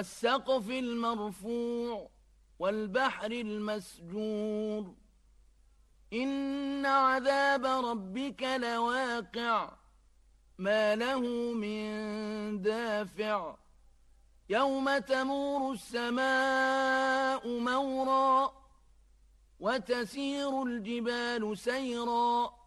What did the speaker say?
والسقف المرفوع والبحر المسجور إن عذاب ربك لواقع ما له من دافع يوم تمور السماء مورا وتسير الجبال سيرا